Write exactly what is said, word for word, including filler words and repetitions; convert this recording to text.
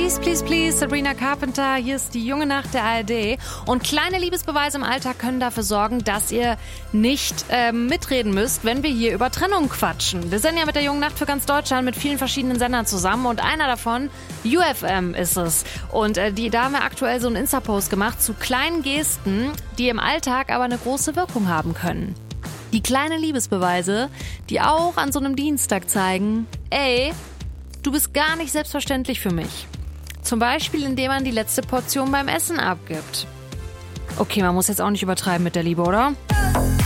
Please, please, please, Sabrina Carpenter, hier ist die junge Nacht der A R D. Und kleine Liebesbeweise im Alltag können dafür sorgen, dass ihr nicht ähm, mitreden müsst, wenn wir hier über Trennung quatschen. Wir sind ja mit der jungen Nacht für ganz Deutschland mit vielen verschiedenen Sendern zusammen und einer davon, U F M, ist es. Und äh, die, da haben wir aktuell so einen Insta-Post gemacht zu kleinen Gesten, die im Alltag aber eine große Wirkung haben können. Die kleinen Liebesbeweise, die auch an so einem Dienstag zeigen, ey, du bist gar nicht selbstverständlich für mich. Zum Beispiel, indem man die letzte Portion beim Essen abgibt. Okay, man muss jetzt auch nicht übertreiben mit der Liebe, oder?